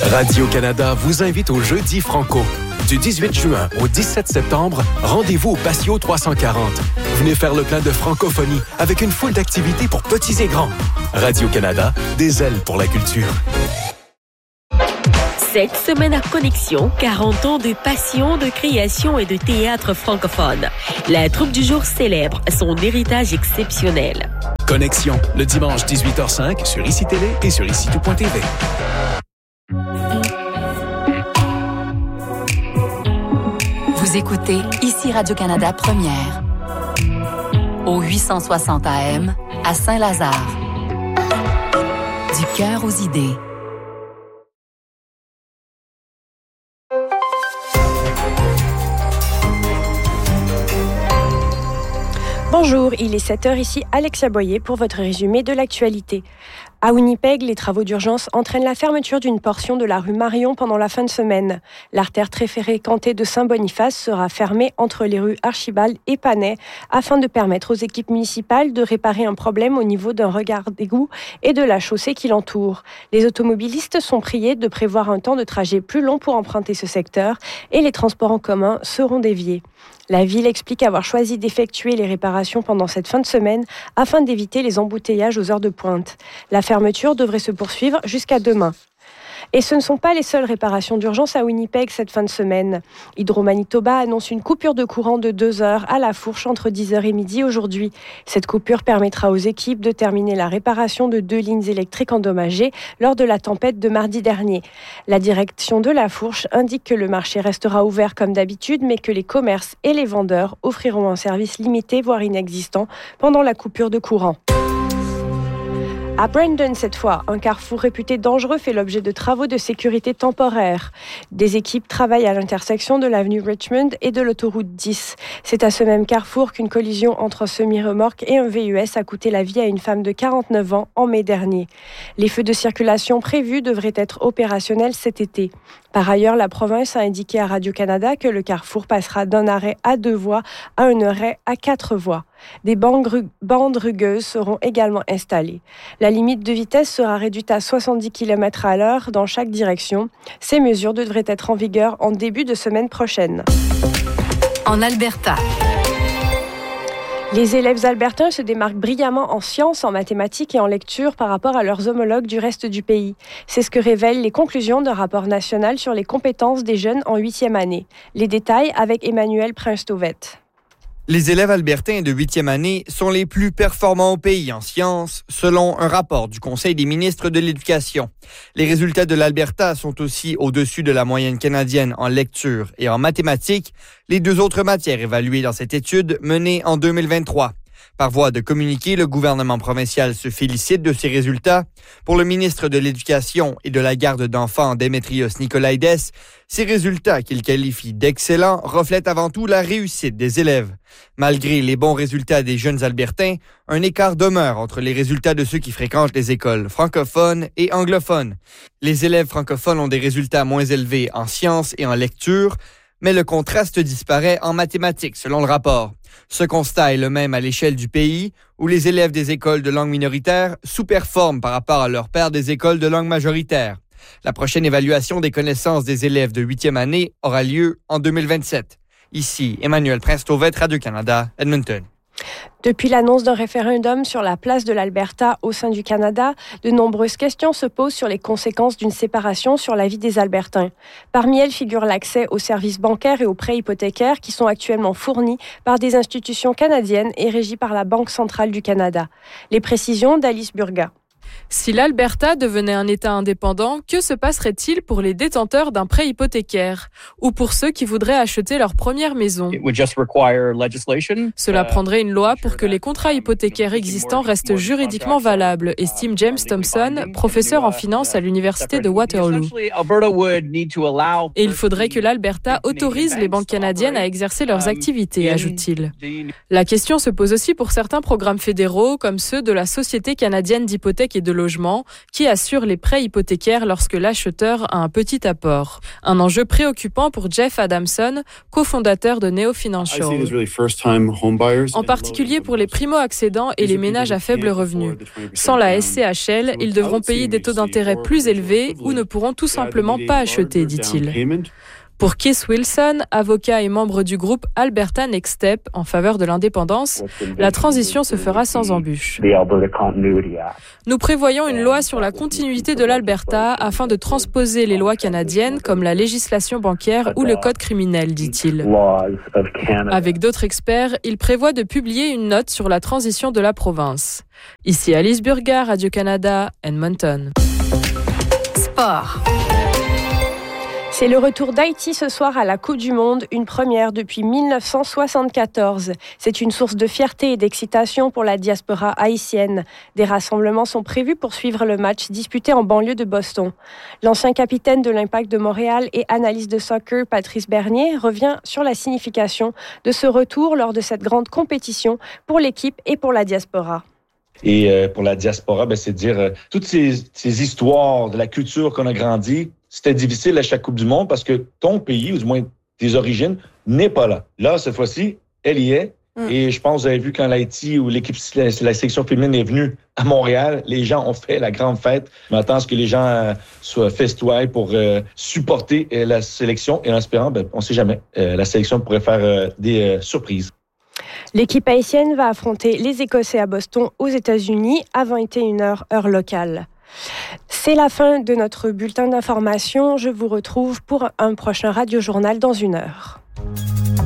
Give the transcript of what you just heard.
Radio-Canada vous invite au Jeudi Franco. Du 18 juin au 17 septembre, rendez-vous au Patio 340. Venez faire le plein de francophonie avec une foule d'activités pour petits et grands. Radio-Canada, des ailes pour la culture. Cette semaine à Connexion, 40 ans de passion, de création et de théâtre francophone. La troupe du jour célèbre son héritage exceptionnel. Connexion, le dimanche 18h05 sur ICI Télé et sur ICI2.tv. Vous écoutez ici Radio-Canada Première. Au 860 AM, à Saint-Lazare. Du cœur aux idées. Bonjour, il est 7h ici, Alexia Boyer pour votre résumé de l'actualité. À Winnipeg, les travaux d'urgence entraînent la fermeture d'une portion de la rue Marion pendant la fin de semaine. L'artère très fréquentée de Saint-Boniface sera fermée entre les rues Archibald et Panay afin de permettre aux équipes municipales de réparer un problème au niveau d'un regard d'égout et de la chaussée qui l'entoure. Les automobilistes sont priés de prévoir un temps de trajet plus long pour emprunter ce secteur et les transports en commun seront déviés. La ville explique avoir choisi d'effectuer les réparations pendant cette fin de semaine afin d'éviter les embouteillages aux heures de pointe. La fermeture devrait se poursuivre jusqu'à demain. Et ce ne sont pas les seules réparations d'urgence à Winnipeg cette fin de semaine. Hydro-Manitoba annonce une coupure de courant de 2 heures à la fourche entre 10h et midi aujourd'hui. Cette coupure permettra aux équipes de terminer la réparation de 2 lignes électriques endommagées lors de la tempête de mardi dernier. La direction de la fourche indique que le marché restera ouvert comme d'habitude, mais que les commerces et les vendeurs offriront un service limité, voire inexistant, pendant la coupure de courant. À Brandon, cette fois, un carrefour réputé dangereux fait l'objet de travaux de sécurité temporaires. Des équipes travaillent à l'intersection de l'avenue Richmond et de l'autoroute 10. C'est à ce même carrefour qu'une collision entre un semi-remorque et un VUS a coûté la vie à une femme de 49 ans en mai dernier. Les feux de circulation prévus devraient être opérationnels cet été. Par ailleurs, la province a indiqué à Radio-Canada que le carrefour passera d'un arrêt à 2 voies à un arrêt à 4 voies. Des bandes rugueuses seront également installées. La limite de vitesse sera réduite à 70 km/h dans chaque direction. Ces mesures devraient être en vigueur en début de semaine prochaine. En Alberta. Les élèves albertains se démarquent brillamment en sciences, en mathématiques et en lecture par rapport à leurs homologues du reste du pays. C'est ce que révèlent les conclusions d'un rapport national sur les compétences des jeunes en 8e année. Les détails avec Emmanuel Prince-Tauvet. Les élèves albertains de 8e année sont les plus performants au pays en sciences, selon un rapport du Conseil des ministres de l'Éducation. Les résultats de l'Alberta sont aussi au-dessus de la moyenne canadienne en lecture et en mathématiques, les 2 autres matières évaluées dans cette étude menée en 2023. Par voie de communiqué, le gouvernement provincial se félicite de ces résultats. Pour le ministre de l'Éducation et de la garde d'enfants, Démétrios Nicolaides, ces résultats qu'il qualifie d'excellents reflètent avant tout la réussite des élèves. Malgré les bons résultats des jeunes Albertains, un écart demeure entre les résultats de ceux qui fréquentent les écoles francophones et anglophones. Les élèves francophones ont des résultats moins élevés en sciences et en lecture, mais le contraste disparaît en mathématiques, selon le rapport. Ce constat est le même à l'échelle du pays, où les élèves des écoles de langue minoritaire sous-performent par rapport à leurs pairs des écoles de langue majoritaire. La prochaine évaluation des connaissances des élèves de 8e année aura lieu en 2027. Ici, Emmanuel Prince-Tauvet, Radio-Canada, Edmonton. Depuis l'annonce d'un référendum sur la place de l'Alberta au sein du Canada, de nombreuses questions se posent sur les conséquences d'une séparation sur la vie des Albertains. Parmi elles figure l'accès aux services bancaires et aux prêts hypothécaires qui sont actuellement fournis par des institutions canadiennes et régies par la Banque centrale du Canada. Les précisions d'Alice Burga. Si l'Alberta devenait un État indépendant, que se passerait-il pour les détenteurs d'un prêt hypothécaire ou pour ceux qui voudraient acheter leur première maison? Cela prendrait une loi pour que les contrats hypothécaires existants restent juridiquement valables, estime James Thompson, professeur en finance à l'Université de Waterloo. Et il faudrait que l'Alberta autorise les banques canadiennes à exercer leurs activités, ajoute-t-il. La question se pose aussi pour certains programmes fédéraux, comme ceux de la Société canadienne d'hypothèques et de logement qui assure les prêts hypothécaires lorsque l'acheteur a un petit apport. Un enjeu préoccupant pour Jeff Adamson, cofondateur de Neo Financial. En particulier pour les primo-accédants et les ménages à faible revenu. Sans la SCHL, ils devront payer des taux d'intérêt plus élevés ou ne pourront tout simplement pas acheter, dit-il. Pour Keith Wilson, avocat et membre du groupe Alberta Next Step en faveur de l'indépendance, la transition se fera sans embûches. Nous prévoyons une loi sur la continuité de l'Alberta afin de transposer les lois canadiennes comme la législation bancaire ou le code criminel, dit-il. Avec d'autres experts, il prévoit de publier une note sur la transition de la province. Ici Alice Burga, Radio-Canada, Edmonton. Sport. C'est le retour d'Haïti ce soir à la Coupe du Monde, une première depuis 1974. C'est une source de fierté et d'excitation pour la diaspora haïtienne. Des rassemblements sont prévus pour suivre le match disputé en banlieue de Boston. L'ancien capitaine de l'Impact de Montréal et analyste de soccer, Patrice Bernier, revient sur la signification de ce retour lors de cette grande compétition pour l'équipe et pour la diaspora. Et pour la diaspora, c'est de dire toutes ces histoires de la culture qu'on a grandi. C'était difficile à chaque Coupe du Monde parce que ton pays, ou du moins tes origines, n'est pas là. Là, cette fois-ci, elle y est. Et je pense que vous avez vu quand l'Haïti ou la sélection féminine est venue à Montréal, les gens ont fait la grande fête. Je m'attends à ce que les gens soient festoyés pour supporter la sélection. Et en espérant, on ne sait jamais, la sélection pourrait faire des surprises. L'équipe haïtienne va affronter les Écossais à Boston aux États-Unis à 21h heure locale. C'est la fin de notre bulletin d'information. Je vous retrouve pour un prochain radio-journal dans 1 heure.